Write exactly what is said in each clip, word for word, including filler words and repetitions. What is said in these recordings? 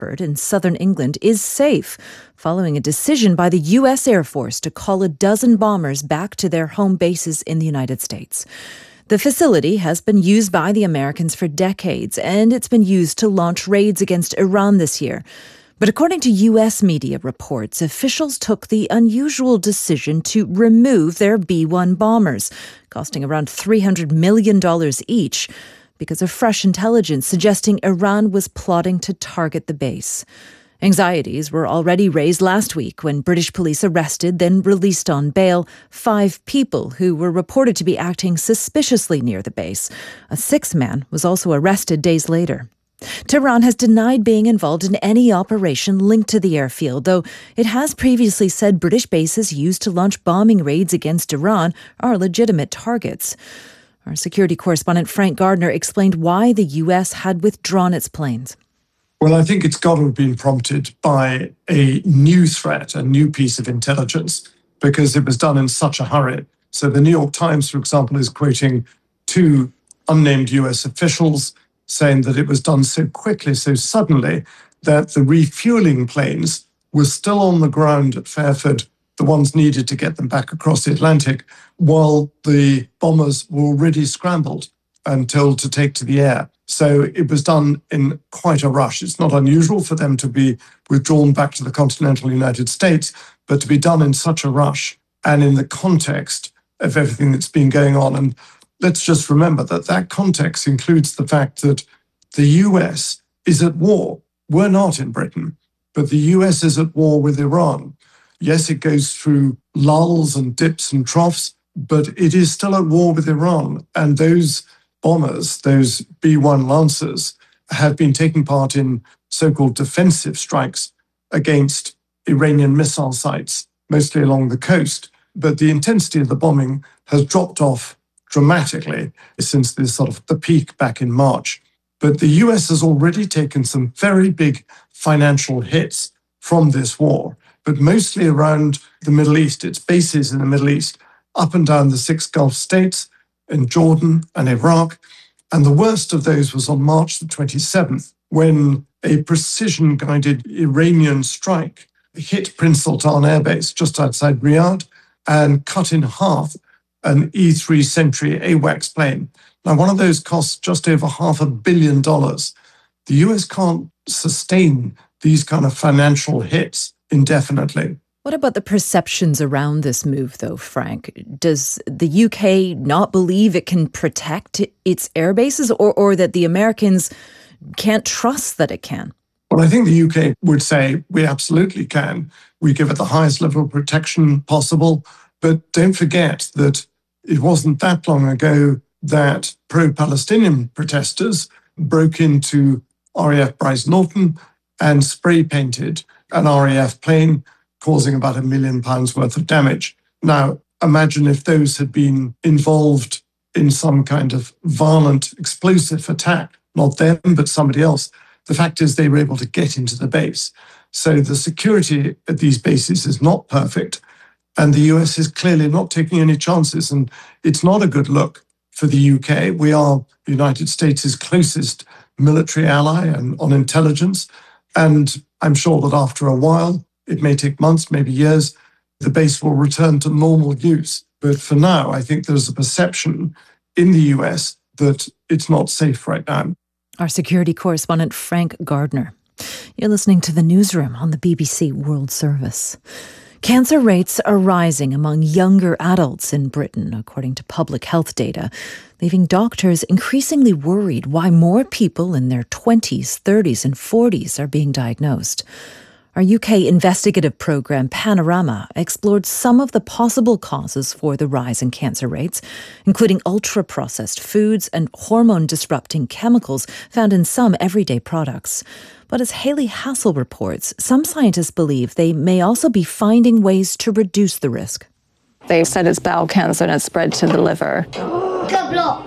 Blackbird in southern England is safe, following a decision by the U S Air Force to call a dozen bombers back to their home bases in the United States. The facility has been used by the Americans for decades, and it's been used to launch raids against Iran this year. But according to U S media reports, officials took the unusual decision to remove their B one bombers, costing around three hundred million dollars each, because of fresh intelligence suggesting Iran was plotting to target the base. Anxieties were already raised last week when British police arrested, then released on bail, five people who were reported to be acting suspiciously near the base. A sixth man was also arrested days later. Tehran has denied being involved in any operation linked to the airfield, though it has previously said British bases used to launch bombing raids against Iran are legitimate targets. Our security correspondent Frank Gardner explained why the U S had withdrawn its planes. Well, I think it's got to have been prompted by a new threat, a new piece of intelligence, because it was done in such a hurry. So the New York Times, for example, is quoting two unnamed U S officials saying that it was done so quickly, so suddenly, that the refueling planes were still on the ground at Fairford, the ones needed to get them back across the Atlantic, while the bombers were already scrambled and told to take to the air. So it was done in quite a rush. It's not unusual for them to be withdrawn back to the continental United States, but to be done in such a rush and in the context of everything that's been going on. And let's just remember that that context includes the fact that the U S is at war. We're not in Britain, but the U S is at war with Iran. Yes, it goes through lulls and dips and troughs, but it is still at war with Iran. And those bombers, those B one Lancers, have been taking part in so-called defensive strikes against Iranian missile sites, mostly along the coast. But the intensity of the bombing has dropped off dramatically since this sort of the peak back in March. But the U S has already taken some very big financial hits from this war, but mostly around the Middle East, its bases in the Middle East, up and down the six Gulf states, in Jordan and Iraq. And the worst of those was on March the twenty-seventh, when a precision-guided Iranian strike hit Prince Sultan Air Base just outside Riyadh and cut in half an E three Sentry AWACS plane. Now, one of those costs just over half a billion dollars. The U S can't sustain these kind of financial hits indefinitely. What about the perceptions around this move, though, Frank? Does the U K not believe it can protect its air bases, or, or that the Americans can't trust that it can? Well, I think the U K would say we absolutely can. We give it the highest level of protection possible. But don't forget that it wasn't that long ago that pro-Palestinian protesters broke into R A F Bryce Norton and spray painted an R A F plane, causing about a million pounds worth of damage. Now, imagine if those had been involved in some kind of violent, explosive attack, not them, but somebody else. The fact is they were able to get into the base. So the security at these bases is not perfect. And the U S is clearly not taking any chances. And it's not a good look for the U K. We are the United States' closest military ally and on intelligence. And I'm sure that after a while, it may take months, maybe years, the base will return to normal use. But for now, I think there's a perception in the U S that it's not safe right now. Our security correspondent, Frank Gardner. You're listening to The Newsroom on the B B C World Service. Cancer rates are rising among younger adults in Britain, according to public health data, leaving doctors increasingly worried why more people in their twenties, thirties and forties are being diagnosed. Our U K investigative programme, Panorama, explored some of the possible causes for the rise in cancer rates, including ultra-processed foods and hormone-disrupting chemicals found in some everyday products. But as Hayley Hassel reports, some scientists believe they may also be finding ways to reduce the risk. They said it's bowel cancer and it's spread to the liver. Good block.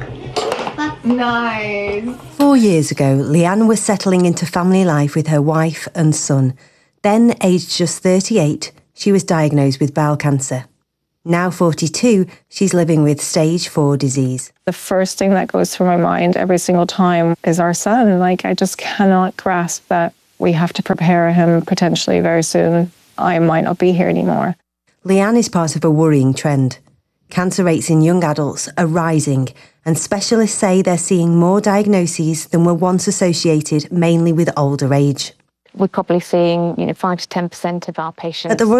Nice. Four years ago, Leanne was settling into family life with her wife and son. Then, aged just thirty-eight, she was diagnosed with bowel cancer. Now forty-two, she's living with stage four disease. The first thing that goes through my mind every single time is our son. Like, I just cannot grasp that We have to prepare him potentially very soon. I might not be here anymore. Leanne is part of a worrying trend. Cancer rates in young adults are rising, and specialists say they're seeing more diagnoses than were once associated mainly with older age. We're probably seeing, you know, five to ten percent of our patients. At the Royal